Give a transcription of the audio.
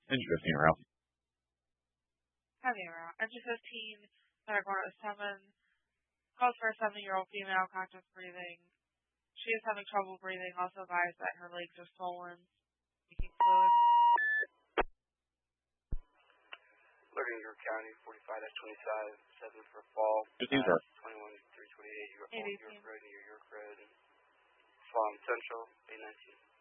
Engine 15 Ralph. Heavy around. Engine 15, medical at 7. Calls for a 70-year-old female, conscious breathing. She is having trouble breathing, also advised that her legs are swollen, leaking fluid. Alerting York County, 45-25, 7 for a fall. 15 York. 21-328, York Road near York Road. Fallen Central, A19.